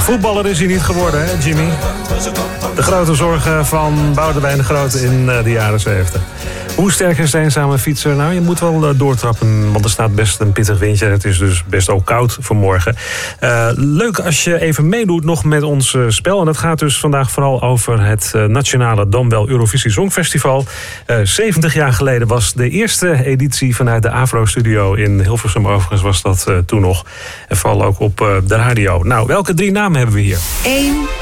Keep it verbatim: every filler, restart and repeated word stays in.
voetballer is hij niet geworden, hè, Jimmy? De grote zorgen van Boudewijn de Groot in de jaren zeventig. Hoe sterk is de eenzame fietser? Nou, je moet wel doortrappen, want er staat best een pittig windje. Het is dus best ook koud vanmorgen. Uh, leuk als je even meedoet nog met ons uh, spel. En dat gaat dus vandaag vooral over het uh, nationale dan wel Eurovisie Songfestival. Uh, zeventig jaar geleden was de eerste editie vanuit de Avro-studio in Hilversum. Overigens was dat uh, toen nog. En vooral ook op uh, de radio. Nou, welke drie namen hebben we hier? één.